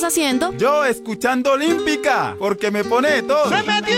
haciendo? Yo escuchando Olímpica, porque me pone de todo.